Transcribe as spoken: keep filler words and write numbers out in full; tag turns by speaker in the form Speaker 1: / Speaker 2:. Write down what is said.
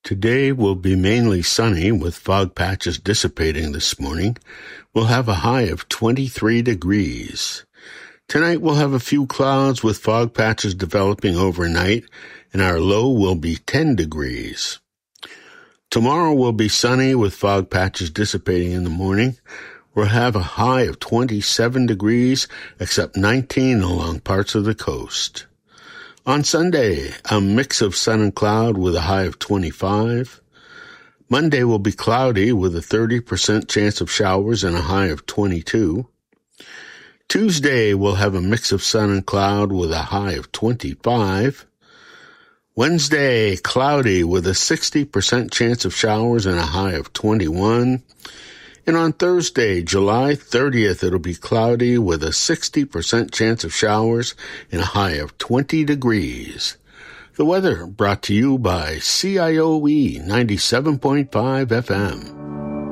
Speaker 1: Today will be mainly sunny with fog patches dissipating this morning. We'll have a high of twenty-three degrees. Tonight we'll have a few clouds with fog patches developing overnight, and our low will be ten degrees. Tomorrow will be sunny with fog patches dissipating in the morning. We'll have a high of twenty-seven degrees, except nineteen along parts of the coast. On Sunday, a mix of sun and cloud with a high of twenty-five. Monday will be cloudy with a thirty percent chance of showers and a high of twenty-two. Tuesday will have a mix of sun and cloud with a high of twenty-five. Wednesday, cloudy with a sixty percent chance of showers and a high of twenty-one. And on Thursday, July thirtieth, it'll be cloudy with a sixty percent chance of showers and a high of twenty degrees. The weather brought to you by C I O E ninety-seven point five F M.